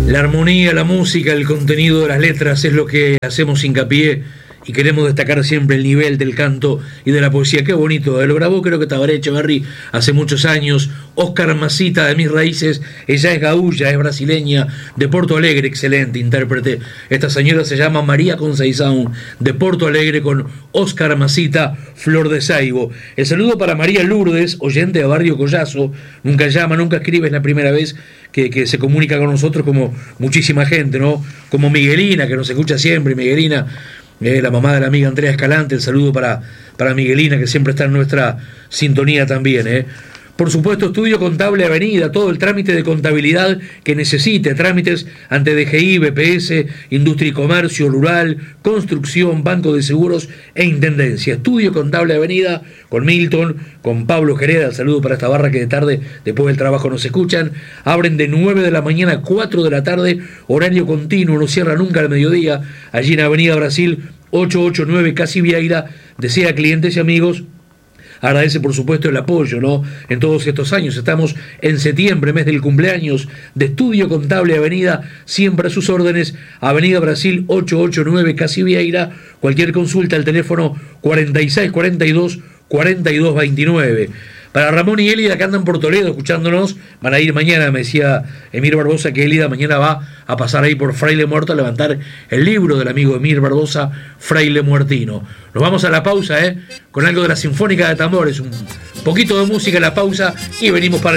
La armonía, la música, el contenido de las letras es lo que hacemos hincapié y queremos destacar siempre el nivel del canto y de la poesía. Qué bonito, lo grabó creo que Tabaré Echeverri hace muchos años. Óscar Macita, de Mis Raíces, ella es gaúlla, es brasileña, de Porto Alegre, excelente intérprete. Esta señora se llama María Conceição, de Porto Alegre, con Óscar Macita, Flor de Saibo. El saludo para María Lourdes, oyente de Barrio Collazo, nunca llama, nunca escribe, es la primera vez que se comunica con nosotros, como muchísima gente, ¿no? Como Miguelina, que nos escucha siempre, Miguelina, la mamá de la amiga Andrea Escalante, el saludo para Miguelina, que siempre está en nuestra sintonía también, Por supuesto, Estudio Contable Avenida, todo el trámite de contabilidad que necesite, trámites ante DGI, BPS, Industria y Comercio, Rural, Construcción, Banco de Seguros e Intendencia. Estudio Contable Avenida, con Milton, con Pablo Jereda, el saludo para esta barra que de tarde, después del trabajo, nos escuchan. Abren de 9 de la mañana a 4 de la tarde, horario continuo, no cierra nunca al mediodía, allí en Avenida Brasil 889, Casi Vieira. Desea clientes y amigos. Agradece, por supuesto, el apoyo, ¿no? En todos estos años. Estamos en septiembre, mes del cumpleaños de Estudio Contable Avenida, siempre a sus órdenes, Avenida Brasil 889, Casi Vieira. Cualquier consulta al teléfono 4642-4229. Para Ramón y Élida, que andan por Toledo escuchándonos, van a ir mañana, me decía Emir Barbosa, que Élida mañana va a pasar ahí por Fraile Muerto a levantar el libro del amigo Emir Barbosa, Fraile Muertino. Nos vamos a la pausa, con algo de la Sinfónica de Tambores, un poquito de música en la pausa y venimos para el